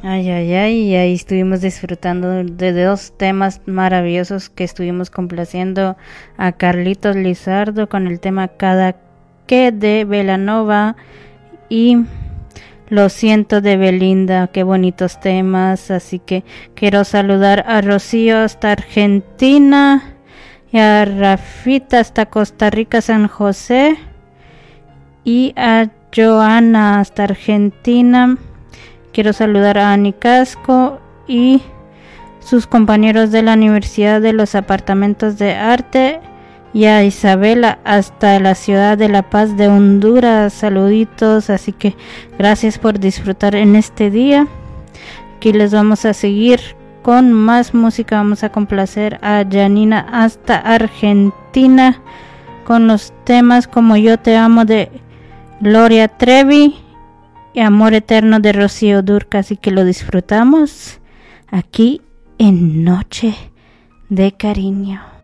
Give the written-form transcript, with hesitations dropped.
Ay, ay, ay, y ahí estuvimos disfrutando de dos temas maravillosos que estuvimos complaciendo a Carlitos Lizardo con el tema Cada que de Belanova y Lo siento de Belinda. Qué bonitos temas, así que quiero saludar a Rocío hasta Argentina y a Rafita hasta Costa Rica, San José, y a Joana hasta Argentina. Quiero saludar a Ani Casco y sus compañeros de la Universidad de los Apartamentos de Arte, y a Isabela hasta la ciudad de La Paz de Honduras. Saluditos, así que gracias por disfrutar en este día. Aquí les vamos a seguir con más música. Vamos a complacer a Janina hasta Argentina con los temas como Yo te amo de Gloria Trevi y Amor eterno de Rocío Dúrcal, así que lo disfrutamos aquí en Noche de Cariño.